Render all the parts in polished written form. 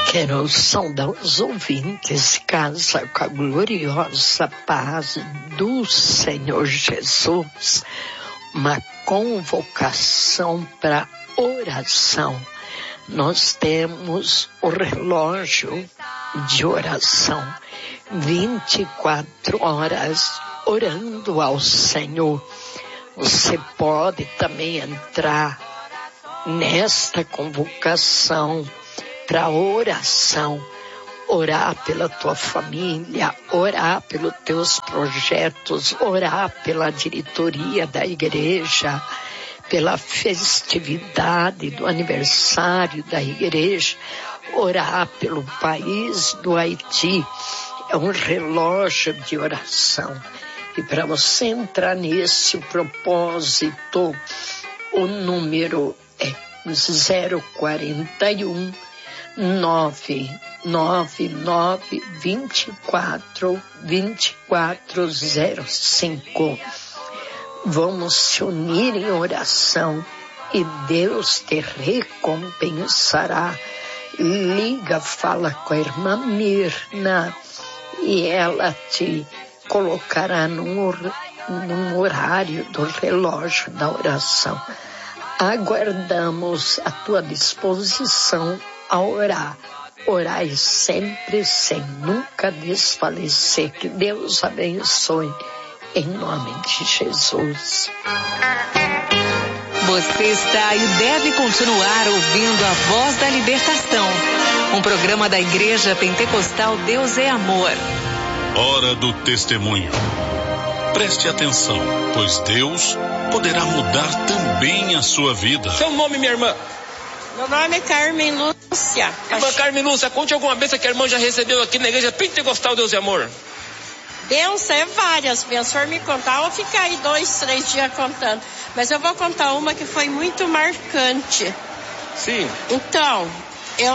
Quero saudar os ouvintes de casa com a gloriosa paz do Senhor Jesus. Uma convocação para oração. Nós temos o relógio de oração, 24 horas orando ao Senhor. Você pode também entrar nesta convocação para oração, orar pela tua família, orar pelos teus projetos, orar pela diretoria da igreja, pela festividade do aniversário da igreja, orar pelo país do Haiti. É um relógio de oração. E para você entrar nesse propósito, o número é 041 999 24 2405. Vamos se unir em oração e Deus te recompensará. Liga, fala com a irmã Mirna e ela te colocará num horário do relógio da oração. Aguardamos a tua disposição a orar. Orai sempre, sem nunca desfalecer. Que Deus abençoe, em nome de Jesus. Você está e deve continuar ouvindo a Voz da Libertação, um programa da Igreja Pentecostal Deus é Amor. Hora do testemunho. Preste atenção, pois Deus poderá mudar também a sua vida. Seu nome, minha irmã? Meu nome é Carmen Lúcia. Irmã Carmen Lúcia, conte alguma bênção que a irmã já recebeu aqui na Igreja Pentecostal Deus e Amor. Bênção é várias bênçãos. Se for me contar, eu vou ficar aí 2, 3 dias contando. Mas eu vou contar uma que foi muito marcante. Sim. Então, eu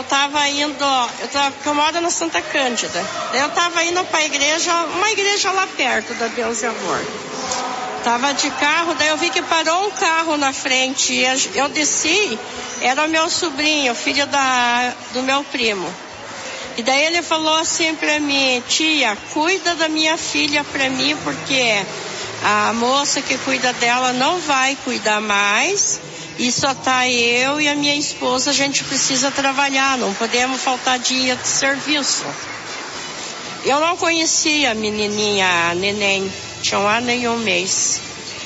moro na Santa Cândida. Eu estava indo para a igreja, uma igreja lá perto da Deus e Amor. Tava de carro, daí eu vi que parou um carro na frente. Eu desci, era o meu sobrinho, filho do meu primo. E daí ele falou assim pra mim: tia, cuida da minha filha pra mim, porque a moça que cuida dela não vai cuidar mais. E só tá eu e a minha esposa, a gente precisa trabalhar, não podemos faltar dia de serviço. Eu não conhecia a menininha, a neném, tinha 1 ano e 1 mês.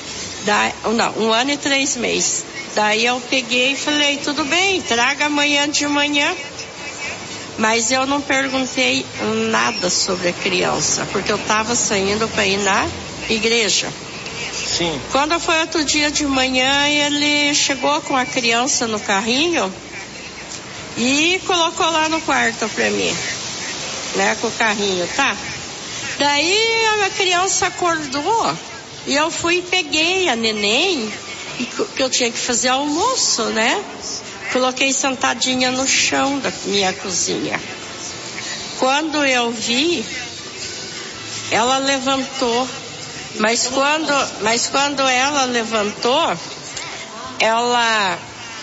1 ano e 3 meses. Daí eu peguei e falei: tudo bem, traga amanhã de manhã. Mas eu não perguntei nada sobre a criança, porque eu estava saindo para ir na igreja. Sim. Quando foi outro dia de manhã, ele chegou com a criança no carrinho e colocou lá no quarto para mim, né, com o carrinho, tá? Daí a criança acordou e eu fui e peguei a neném, que eu tinha que fazer almoço, né? Coloquei sentadinha no chão da minha cozinha. Quando eu vi, ela levantou. Mas quando ela levantou, ela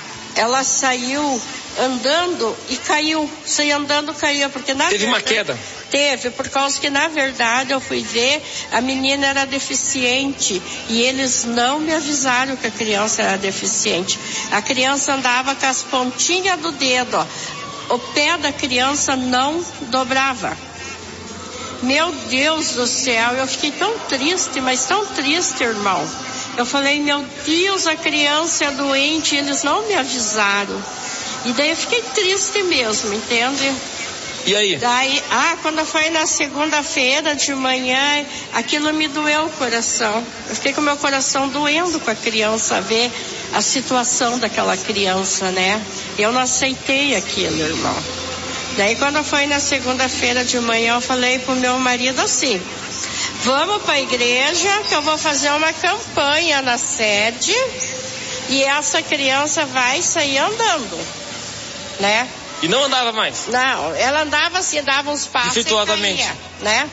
saiu andando e caiu. Saiu andando, caiu. Porque teve uma queda? Teve, por causa que na verdade eu fui ver, a menina era deficiente e eles não me avisaram que a criança era deficiente. A criança andava com as pontinhas do dedo, ó. O pé da criança não dobrava. Meu Deus do céu, eu fiquei tão triste, mas tão triste, irmão. Eu falei: meu Deus, a criança é doente, eles não me avisaram. E daí eu fiquei triste mesmo, entende? E aí? Daí, quando foi na segunda-feira de manhã, aquilo me doeu o coração. Eu fiquei com o meu coração doendo com a criança, ver a situação daquela criança, né? Eu não aceitei aquilo, irmão. Daí, quando foi na segunda-feira de manhã, eu falei pro meu marido assim: vamos para a igreja, que eu vou fazer uma campanha na sede e essa criança vai sair andando, né? E não andava mais? Não, ela andava assim, dava uns passos e caía, né?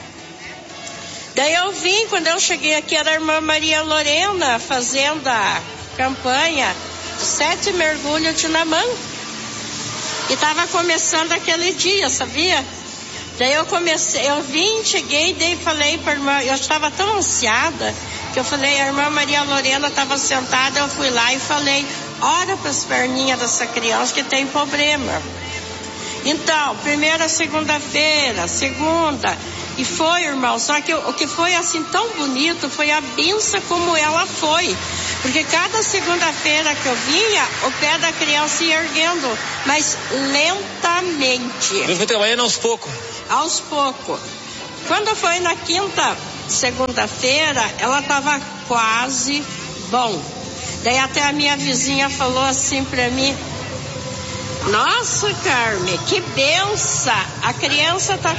Daí eu vim, quando eu cheguei aqui, era a irmã Maria Lorena fazendo a campanha de 7 mergulhos de Namã. E estava começando aquele dia, sabia? Daí eu vim, cheguei, daí falei para a irmã, eu estava tão ansiada, que eu falei, a irmã Maria Lorena estava sentada, eu fui lá e falei, ora para as perninhas dessa criança que tem problema. Então, primeira segunda-feira, segunda, e foi, irmão, só que o que foi assim tão bonito foi a benção como ela foi. Porque cada segunda-feira que eu vinha, o pé da criança ia erguendo, mas lentamente. Deus foi trabalhando aos poucos. Aos poucos. Quando foi na quinta segunda-feira, ela estava quase bom. Daí até a minha vizinha falou assim para mim, nossa, Carmen, que benção, a criança tá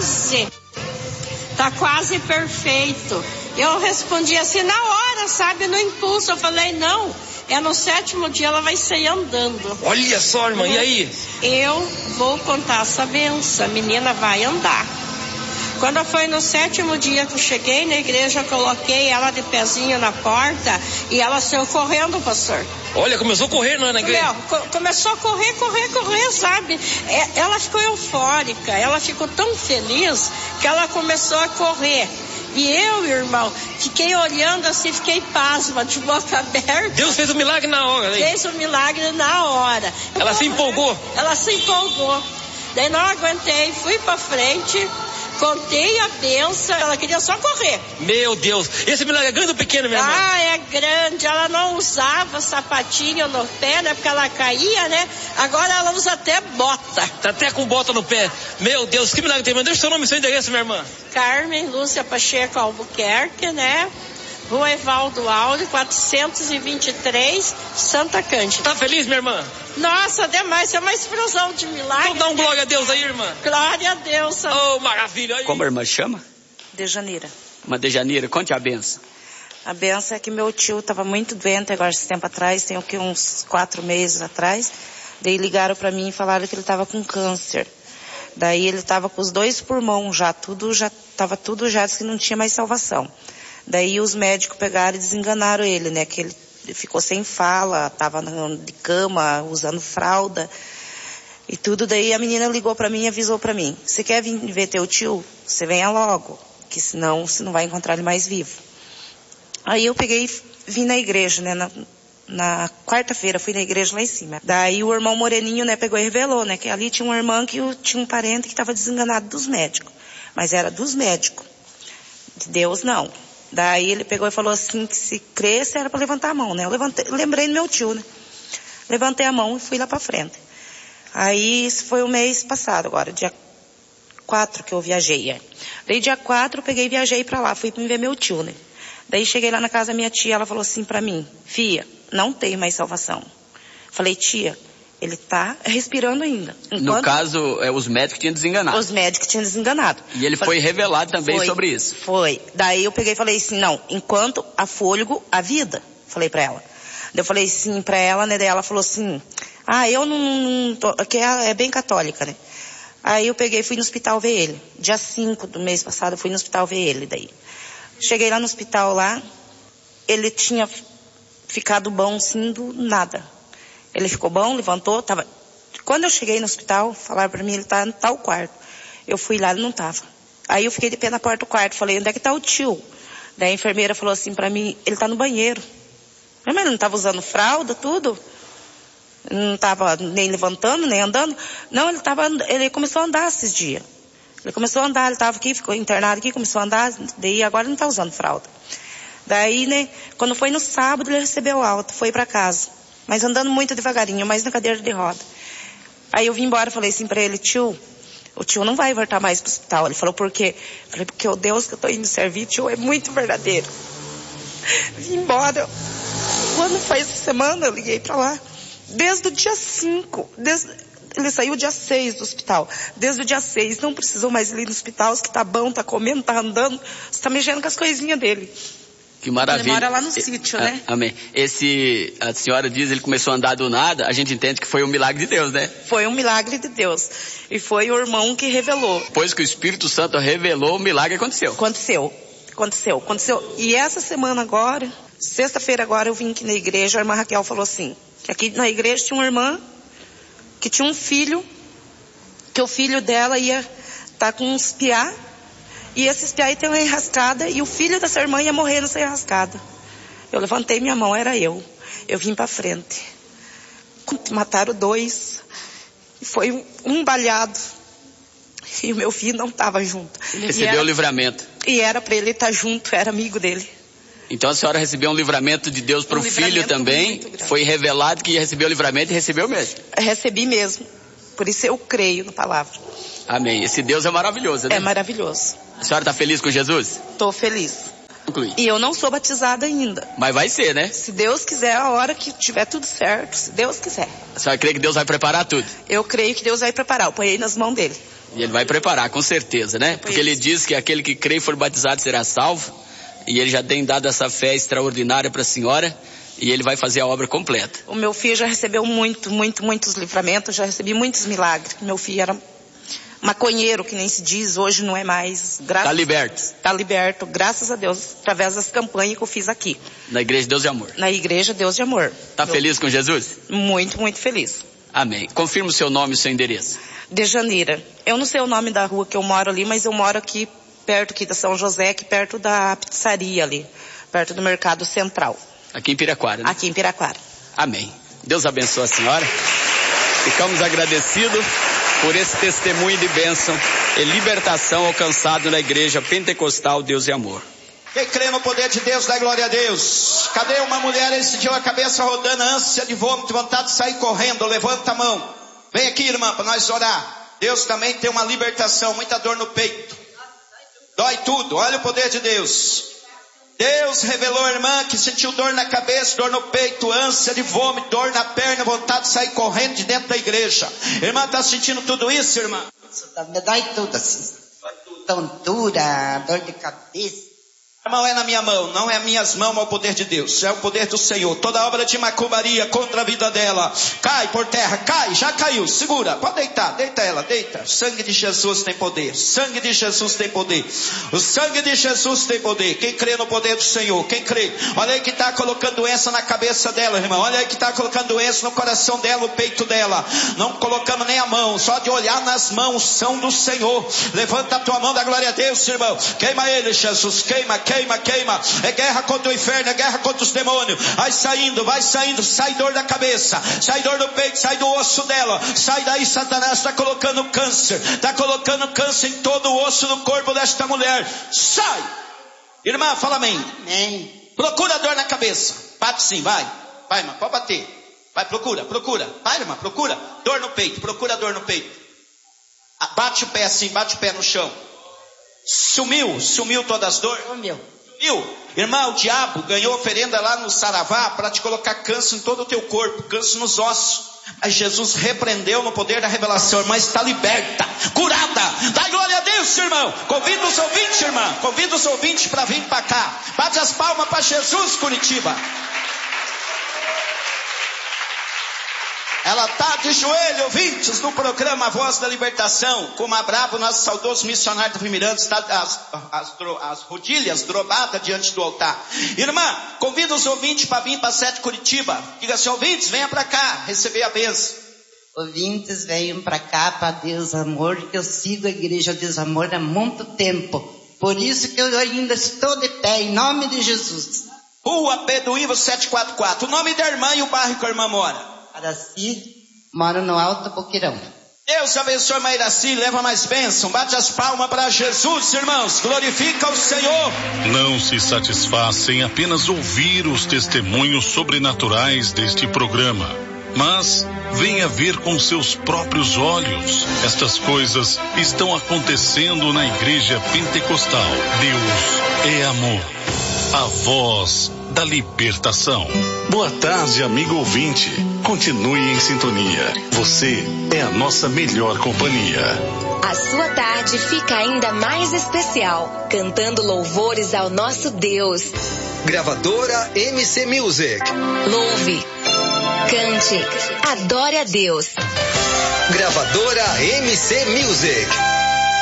quase perfeito. Eu respondi assim na hora, sabe, no impulso, eu falei, não, no 7º dia ela vai sair andando. Olha só, irmã, e aí? Eu vou contar essa benção, a menina vai andar. Quando foi no 7º dia que eu cheguei na igreja, eu coloquei ela de pezinho na porta e ela saiu correndo, pastor. Olha, começou a correr na igreja. Começou a correr, sabe? Ela ficou eufórica, ela ficou tão feliz que ela começou a correr. E eu, irmão, fiquei olhando assim, fiquei pasma, de boca aberta. Deus fez o milagre na hora. Hein? Fez o milagre na hora. Ela se empolgou. Ela se empolgou. Daí não aguentei, fui pra frente, contei a benção, ela queria só correr. Meu Deus, esse milagre é grande ou pequeno, minha irmã? Ah, é grande, ela não usava sapatinho no pé, né, porque ela caía, né, agora ela usa até bota. Tá até com bota no pé. Meu Deus, que milagre tem, mas deixa o seu nome e seu endereço, minha irmã. Carmen Lúcia Pacheco Albuquerque, né, Rua Evaldo Aure, 423, Santa Cândida. Tá feliz, minha irmã? Nossa, demais, é uma explosão de milagre. Então dá um glória a Deus aí, irmã. Glória a Deus. Oh, maravilha. Como a irmã chama? Dejaneira. Uma Dejaneira, conte a benção. A benção é que meu tio estava muito doente agora esse tempo atrás, tem o que, uns 4 meses atrás. Daí ligaram para mim e falaram que ele estava com câncer. Daí ele estava com os 2 pulmões já estava tudo já, disse que não tinha mais salvação. Daí os médicos pegaram e desenganaram ele, né, que ele ficou sem fala, estava de cama, usando fralda e tudo. Daí a menina ligou para mim e avisou para mim, você quer vir ver teu tio? Você venha logo, que senão você não vai encontrar ele mais vivo. Aí eu peguei e vim na igreja, né, na quarta-feira, fui na igreja lá em cima. Daí o irmão Moreninho, né, pegou e revelou, né, que ali tinha uma irmã que tinha um parente que estava desenganado dos médicos, mas era dos médicos, de Deus não. Daí ele pegou e falou assim, que se cresce era para levantar a mão, né? Eu lembrei do meu tio, né? Levantei a mão e fui lá para frente. Aí, isso foi o mês passado agora, dia 4 que eu viajei. Daí dia 4 eu peguei e viajei para lá, fui ver meu tio, né? Daí cheguei lá na casa da minha tia, ela falou assim para mim, filha, não tem mais salvação. Falei, tia, ele tá respirando ainda. No caso, os médicos tinham desenganado. Os médicos tinham desenganado. E ele foi revelado também sobre isso. Foi. Daí eu peguei e falei assim, não, enquanto há fôlego, há vida. Falei pra ela. Daí eu falei assim pra ela, né, daí ela falou assim, eu não tô, que é bem católica, né. Aí eu peguei e fui no hospital ver ele. Dia 5 do mês passado eu fui no hospital ver ele daí. Cheguei lá no hospital lá, ele tinha ficado bom assim do nada. Ele ficou bom, levantou, tava... Quando eu cheguei no hospital, falaram pra mim, ele tá no tal quarto. Eu fui lá, ele não tava. Aí eu fiquei de pé na porta do quarto, falei, onde é que tá o tio? Daí a enfermeira falou assim pra mim, ele tá no banheiro. Mas ele não tava usando fralda, tudo? Não tava nem levantando, nem andando? Não, ele começou a andar esses dias. Ele começou a andar, ele tava aqui, ficou internado aqui, começou a andar, daí agora ele não tá usando fralda. Daí, né, quando foi no sábado, ele recebeu alta, foi pra casa. Mas andando muito devagarinho, mas na cadeira de roda. Aí eu vim embora, falei assim pra ele, tio, o tio não vai voltar mais pro hospital. Ele falou, por quê? Falei, porque o Deus que eu tô indo servir, tio, é muito verdadeiro. Vim embora. Quando foi essa semana, eu liguei pra lá. Desde o dia 5, ele saiu dia 6 do hospital. Desde o dia 6, não precisou mais ir no hospital, que tá bom, tá comendo, tá andando, você tá mexendo com as coisinhas dele. Que maravilha. Ele mora lá no sítio, né? Amém. A senhora diz, ele começou a andar do nada, a gente entende que foi um milagre de Deus, né? Foi um milagre de Deus. E foi o irmão que revelou. Depois que o Espírito Santo revelou, o milagre aconteceu. Aconteceu. E essa semana agora, sexta-feira agora, eu vim aqui na igreja, a irmã Raquel falou assim, que aqui na igreja tinha uma irmã que tinha um filho, que o filho dela ia estar com uns piá, e esses piá ia ter uma enrascada, e o filho dessa irmã ia morrer nessa enrascada. Eu levantei minha mão, era eu. Eu vim para frente. Mataram 2. E foi um baleado. E o meu filho não estava junto. Ele recebeu o livramento. E era para ele estar junto, era amigo dele. Então a senhora recebeu um livramento de Deus para o filho também. Foi revelado que ia receber o livramento e recebeu mesmo. Recebi mesmo. Por isso eu creio na palavra. Amém. Esse Deus é maravilhoso, né? É maravilhoso. A senhora está feliz com Jesus? Estou feliz. E eu não sou batizada ainda. Mas vai ser, né? Se Deus quiser, a hora que tiver tudo certo, se Deus quiser. A senhora crê que Deus vai preparar tudo? Eu creio que Deus vai preparar. Eu ponhei nas mãos dele. E ele vai preparar, com certeza, né? Porque ele diz que aquele que crê e for batizado será salvo. E ele já tem dado essa fé extraordinária para a senhora. E ele vai fazer a obra completa. O meu filho já recebeu muitos livramentos. Já recebi muitos milagres. Meu filho era maconheiro, que nem se diz, hoje não é mais. Está liberto. Está liberto, graças a Deus, através das campanhas que eu fiz aqui. Na Igreja Deus de Amor. Na Igreja Deus de Amor. Está feliz com Jesus? Muito, muito feliz. Amém. Confirma o seu nome e o seu endereço. Dejanira. Eu não sei o nome da rua que eu moro ali, mas eu moro aqui, perto aqui da São José, aqui perto da pizzaria ali, perto do Mercado Central. Aqui em Piraquara, né? Aqui em Piraquara. Amém. Deus abençoe a senhora. Ficamos agradecidos por esse testemunho de bênção e libertação alcançado na Igreja Pentecostal Deus e Amor. Quem crê no poder de Deus, dá glória a Deus. Cadê uma mulher esse dia, a cabeça rodando, ânsia de vômito, vontade de sair correndo? Levanta a mão. Vem aqui, irmã, para nós orar. Deus também tem uma libertação, muita dor no peito. Dói tudo, olha o poder de Deus. Deus revelou a irmã que sentiu dor na cabeça, dor no peito, ânsia de vômito, dor na perna, vontade de sair correndo de dentro da igreja. Irmã, está sentindo tudo isso, irmã? Me dói tudo assim. Tontura, dor de cabeça. A mão é na minha mão, não é minhas mãos, é o poder de Deus, é o poder do Senhor. Toda obra de macumbaria contra a vida dela, cai por terra, cai, já caiu, segura, pode deitar, deita ela, deita. O sangue de Jesus tem poder, o sangue de Jesus tem poder, o sangue de Jesus tem poder. Quem crê no poder do Senhor, quem crê, olha aí que está colocando doença na cabeça dela, irmão, olha aí que está colocando doença no coração dela, no peito dela, não colocando nem a mão, só de olhar nas mãos são do Senhor. Levanta a tua mão, dá glória a Deus, irmão, queima ele, Jesus, queima. É guerra contra o inferno, é guerra contra os demônios. Vai saindo, sai dor da cabeça, sai dor do peito, sai do osso dela. Sai daí, Satanás está colocando câncer em todo o osso do corpo desta mulher. Sai! Irmã, fala amém. Amém. Procura dor na cabeça. Bate sim, vai, irmã, pode bater. Vai, procura. Vai, irmã, procura. Dor no peito, procura dor no peito. Bate o pé assim, bate o pé no chão. Sumiu todas as dores? Sumiu. Irmã, o diabo ganhou oferenda lá no Saravá para te colocar câncer em todo o teu corpo, câncer nos ossos. Mas Jesus repreendeu no poder da revelação. Irmã está liberta, curada. Dá glória a Deus, irmão. Convida os ouvintes, irmã. Convida os ouvintes para vir para cá. Bate as palmas para Jesus, Curitiba. Ela está de joelho, ouvintes, no programa Voz da Libertação. Como Abravo, nosso saudoso missionário do Primeirante, está as rodilhas drobadas diante do altar. Irmã, convida os ouvintes para vir para 7 Curitiba. Diga assim, ouvintes, venha para cá, receber a bênção. Ouvintes, venham para cá, para Deus Amor, que eu sigo a Igreja Deus Amor há muito tempo. Por isso que eu ainda estou de pé, em nome de Jesus. Rua Pedro Ivo 744. O nome da irmã e o bairro que a irmã mora? Araci, moro no Alto Boqueirão. Deus abençoe a Iraci, leva mais bênção. Bate as palmas para Jesus, irmãos. Glorifica o Senhor. Não se satisfaça em apenas ouvir os testemunhos sobrenaturais deste programa, mas venha ver com seus próprios olhos. Estas coisas estão acontecendo na Igreja Pentecostal. Deus é amor. A voz da libertação. Boa tarde, amigo ouvinte. Continue em sintonia. Você é a nossa melhor companhia. A sua tarde fica ainda mais especial, cantando louvores ao nosso Deus. Gravadora MC Music. Louve, cante, adore a Deus. Gravadora MC Music.